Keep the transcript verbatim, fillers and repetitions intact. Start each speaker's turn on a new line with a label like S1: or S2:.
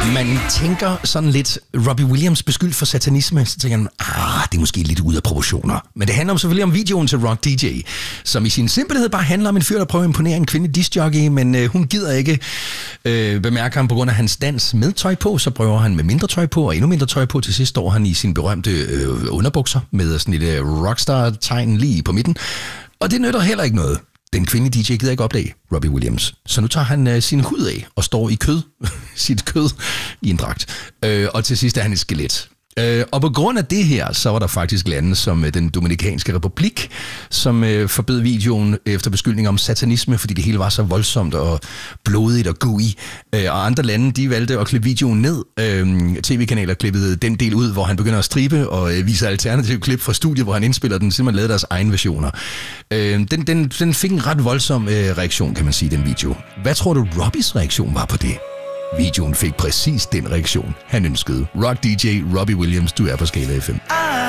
S1: Man tænker sådan lidt, Robbie Williams beskyldt for satanisme, så tænker man, ah, det er måske lidt ude af proportioner. Men det handler om selvfølgelig om videoen til Rock D J, som i sin simpelhed bare handler om en fyr, der prøver at imponere en kvindelig discjockey, men øh, hun gider ikke øh, bemærke ham på grund af hans dans med tøj på, så prøver han med mindre tøj på, og endnu mindre tøj på. Til sidst står han i sin berømte øh, underbukser, med sådan et øh, rockstar-tegn lige på midten. Og det nytter heller ikke noget. Den kvindelige D J gider ikke opdage Robbie Williams. Så nu tager han øh, sin hud af og står i kød, sit kød i en dragt. Øh, og til sidst er han et skelet. Øh, og på grund af det her, så var der faktisk lande som øh, den Dominikanske Republik, som øh, forbød videoen efter beskyldning om satanisme, fordi det hele var så voldsomt og blodigt og gooey. Øh, og andre lande, de valgte at klippe videoen ned. Øh, T V-kanaler klippede den del ud, hvor han begynder at stribe og øh, viser alternative klip fra studiet, hvor han indspiller den, simpelthen lavede deres egne versioner. Øh, den, den, den fik en ret voldsom øh, reaktion, kan man sige, den video. Hvad tror du, Robbies reaktion var på det? Videoen fik præcis den reaktion, han ønskede. Rock D J, Robbie Williams, du er på Skala F M.